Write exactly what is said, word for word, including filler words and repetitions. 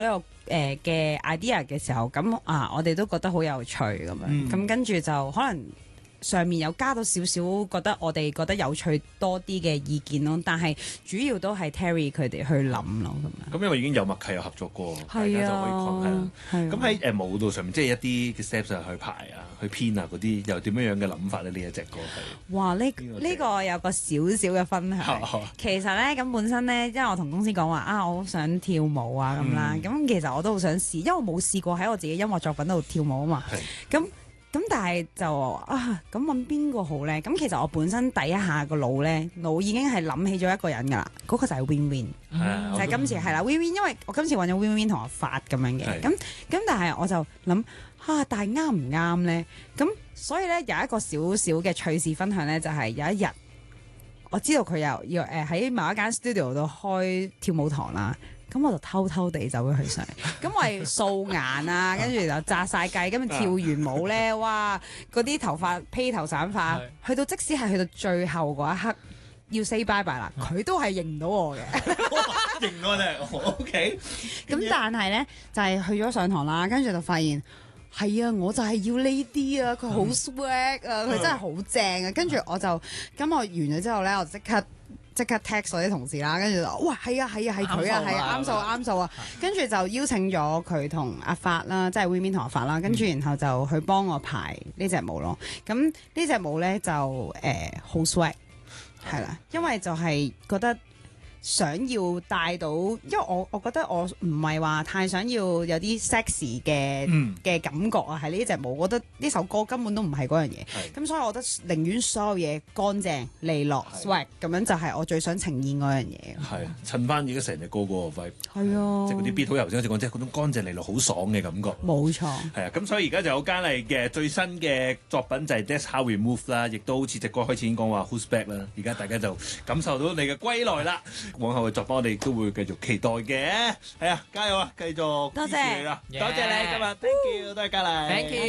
呢個誒嘅 idea 嘅時候，咁啊我哋都覺得好有趣咁樣，咁、 嗯、 跟住就可能上面有加到少少覺得我哋覺得有趣多啲嘅意見咯，但係主要都係 Terry 佢哋去諗咯咁樣。 咁因為已經有默契有合作過，大家就可以講係啦。咁喺誒舞蹈上面，即係一啲嘅 steps 啊，去排啊，去編啊嗰啲，又點樣樣嘅諗法咧？呢一隻歌係哇！呢呢個有個少少嘅分享。其實咧，咁本身咧，因為我同公司講話啊，我好想跳舞啊咁啦。咁、嗯、其實我都好想試，因為我冇試過喺我自己音樂作品度跳舞啊嘛。咁咁但係就啊，咁揾邊個好咧？咁其實我本身第一下個腦咧，腦已經係諗起咗一個人噶啦，嗰、嗰個就係 Win Win，、嗯、就係今次係啦 Win Win，因為我今次揾咗 Win Win 同我發咁樣嘅，咁咁但係我就諗啊，但係啱唔啱咧？咁所以咧有一個少少嘅趣事分享咧，就係、是、有一日我知道佢又要誒喺某一間 studio 度開跳舞堂啦。咁我就偷偷地走咗去上，咁我係素顏啊，跟住就紮晒髻，跟住跳完舞咧，哇！嗰啲頭髮披頭散髮，去到即使係去到最後嗰一刻要 say bye bye 啦，佢都係認唔到我嘅。 認我哋 ，OK。 咁但係咧就係、是、去咗上堂啦，跟住就發現係啊，我就係要呢啲啊，佢好 swag 啊，佢真係好正啊，跟住我就咁我完咗之後咧，我即刻。即刻 text 我啲同事啦，跟住就哇係啊係啊係佢啊係啊啱數啱數啊，跟住就邀請咗佢同阿發啦，即係 Win Win 同阿發啦，跟住然後就去幫我排呢隻舞咯。咁呢隻舞咧就誒好 swag 係啦，因為就係覺得想要帶到，因為我我覺得我唔係話太想要有啲 sexy 嘅嘅、嗯、感覺啊，喺呢隻舞，我覺得呢首歌根本都唔係嗰樣嘢，咁所以我覺得寧願所有嘢乾淨利落 swag 咁樣就係我最想呈現嗰樣嘢。 係襯翻而家成隻歌嗰個 vibe，係啊， 即係嗰啲 beat 好油先，好似講即係嗰種乾淨利落好爽嘅感覺。 冇錯， 係啊，咁所以而家就有嘉麗嘅最新嘅作品就係 That's How We Move 啦，亦都好似隻歌開始已經講話 Who's Back 啦，而家大家就感受到你嘅歸來啦。往後嘅作品我哋都會繼續期待嘅，係啊，加油啊，繼續支持你啦，多謝你今日 ，thank you，多謝嘉麗，thank you。